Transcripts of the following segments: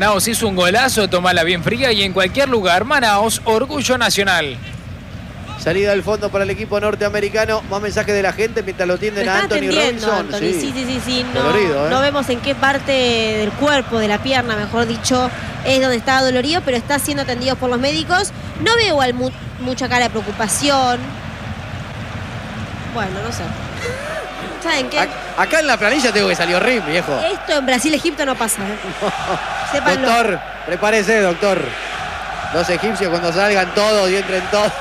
Manaos hizo un golazo, tomala bien fría y en cualquier lugar. Manaos, orgullo nacional. Salida del fondo para el equipo norteamericano. Más mensaje de la gente mientras lo tienden a Anthony Robinson. Sí. Dolorido, no vemos en qué parte del cuerpo, de la pierna, mejor dicho, es donde está dolorido, pero está siendo atendido por los médicos. No veo igual mucha cara de preocupación. Bueno, no sé. ¿Saben qué? Acá en la planilla tengo que salió Rim, viejo. Esto en Brasil, Egipto no pasa. Sépanlo. Doctor, prepárese, doctor. Los egipcios cuando salgan todos y entren todos.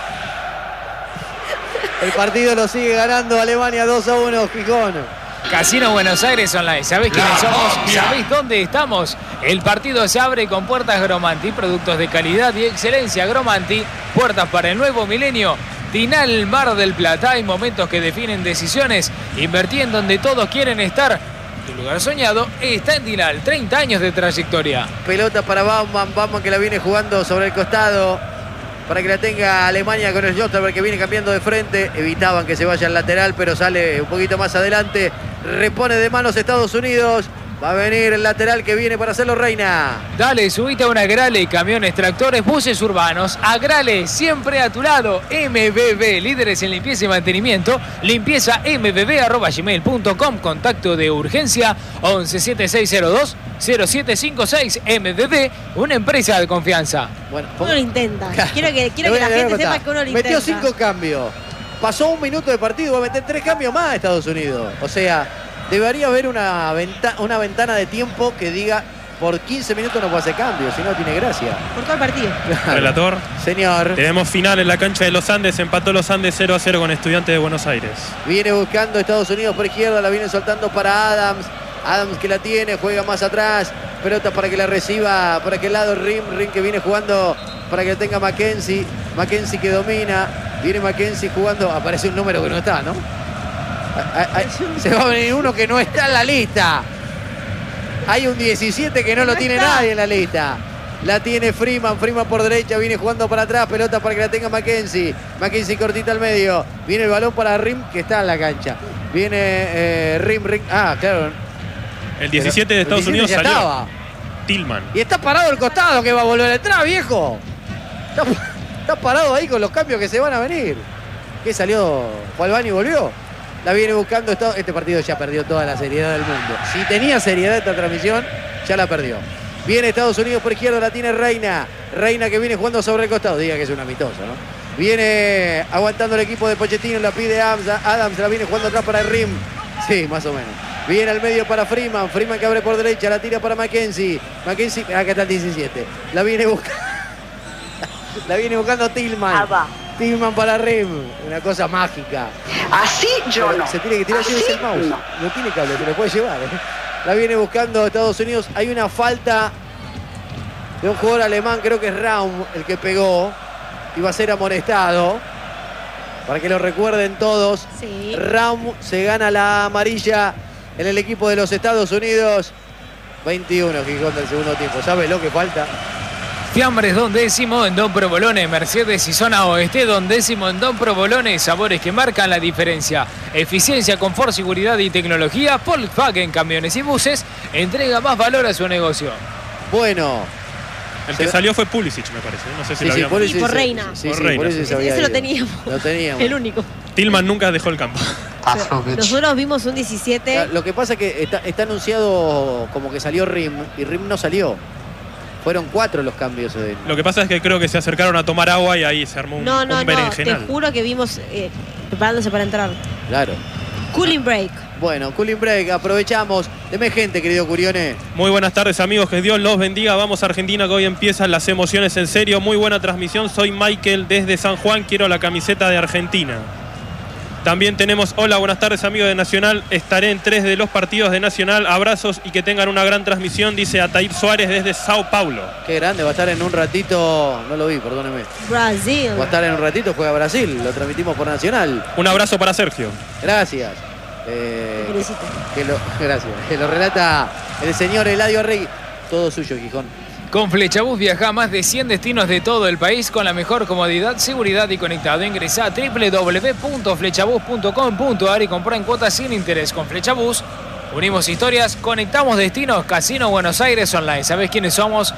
El partido lo sigue ganando Alemania 2-1, Gijón. Casino Buenos Aires Online. ¿Sabés quiénes somos? ¿Sabés dónde estamos? El partido se abre con puertas Gromanti, productos de calidad y excelencia. Gromanti, puertas para el nuevo milenio. Tinal, Mar del Plata. Hay momentos que definen decisiones. Invertí en donde todos quieren estar. Tu lugar soñado está en Tinal. 30 años de trayectoria. Pelota para Baumann. Baumann que la viene jugando sobre el costado. Para que la tenga Alemania con el Josterberg que viene cambiando de frente. Evitaban que se vaya al lateral, pero sale un poquito más adelante. Repone de manos Estados Unidos. Va a venir el lateral que viene para hacerlo Reina. Dale, subite a una Agrale, camiones, tractores, buses urbanos. Agrale, siempre a tu lado. MBB, líderes en limpieza y mantenimiento. Limpieza mbb@gmail.com. Contacto de urgencia 117602-0756. MBB, una empresa de confianza. Bueno, uno lo intenta. Quiero que la gente sepa que uno lo intenta. Metió 5 cambios. Pasó un minuto de partido, va a meter 3 cambios más a Estados Unidos. O sea, debería haber una ventana de tiempo que diga por 15 minutos no puede hacer cambios, si no tiene gracia. Por todo el partido. Claro. Relator. Señor. Tenemos final en la cancha de los Andes. Empató los Andes 0-0 con Estudiantes de Buenos Aires. Viene buscando Estados Unidos por izquierda, la viene soltando para Adams. Adams que la tiene, juega más atrás. Pelota para que la reciba por aquel lado Rim que viene jugando para que tenga Mackenzie. Mackenzie que domina. Viene Mackenzie jugando. Aparece un número que no está, ¿no? Se va a venir uno que no está en la lista. Hay un 17 que no lo tiene nadie en la lista. La tiene Freeman por derecha, viene jugando para atrás, pelota para que la tenga Mackenzie. Mackenzie cortita al medio. Viene el balón para Rim que está en la cancha. Viene Rim. Ah, claro. El 17 de Estados Unidos salió. Estaba. Tillman. Y está parado el costado que va a volver atrás, viejo. Está parado ahí con los cambios que se van a venir. ¿Qué salió? Juan y volvió. La viene buscando. Este partido ya perdió toda la seriedad del mundo. Si tenía seriedad esta transmisión, ya la perdió. Viene Estados Unidos por izquierda, la tiene Reina. Reina que viene jugando sobre el costado. Diga que es un amistoso, ¿no? Viene aguantando el equipo de Pochettino, la pide Adams, la viene jugando atrás para Rim. Sí, más o menos. Viene al medio para Freeman. Freeman que abre por derecha, la tira para Mackenzie. Mackenzie, acá está el 17. La viene buscando Tillman. Tillman para Rim. Una cosa mágica. Así yo pero no. Se tiene que tirar así el mouse. No tiene cable, se lo puede llevar. La viene buscando Estados Unidos. Hay una falta de un jugador alemán, creo que es Raum el que pegó. Y va a ser amonestado. Para que lo recuerden todos. Sí. Raum se gana la amarilla en el equipo de los Estados Unidos. 21 Gijón del segundo tiempo. ¿Sabe lo que falta? Fiambres Don Décimo en Don Provolone, Mercedes y Zona Oeste. Don Décimo en Don Provolone, sabores que marcan la diferencia. Eficiencia, confort, seguridad y tecnología. Volkswagen Camiones y Buses entrega más valor a su negocio. Bueno. El que salió fue Pulisic, me parece. No sé si lo habíamos y por Reina. Sí, Ese lo teníamos. Lo teníamos. El único. Tillman nunca dejó el campo. Nosotros vimos un 17. Lo que pasa es que está anunciado como que salió Rim y Rim no salió. Fueron 4 los cambios. Lo que pasa es que creo que se acercaron a tomar agua y ahí se armó un berenjenal. Te juro que vimos preparándose para entrar. Claro. Cooling break. Bueno, cooling break, aprovechamos. Deme gente, querido Curione. Muy buenas tardes, amigos, que Dios los bendiga. Vamos a Argentina, que hoy empiezan las emociones en serio. Muy buena transmisión, soy Michael desde San Juan, quiero la camiseta de Argentina. También tenemos, hola, buenas tardes, amigos de Nacional. Estaré en 3 de los partidos de Nacional. Abrazos y que tengan una gran transmisión, dice Atair Suárez desde Sao Paulo. Qué grande, va a estar en un ratito, no lo vi, perdóneme. Brasil. Va a estar en un ratito, juega Brasil, lo transmitimos por Nacional. Un abrazo para Sergio. Gracias. Gracias. Que lo relata el señor Eladio Rey. Todo suyo, Gijón. Con Flechabús viaja a más de 100 destinos de todo el país con la mejor comodidad, seguridad y conectado. Ingresá a www.flechabus.com.ar y comprá en cuotas sin interés. Con Flechabús, Unimos historias, conectamos destinos, Casino Buenos Aires Online. ¿Sabés quiénes somos?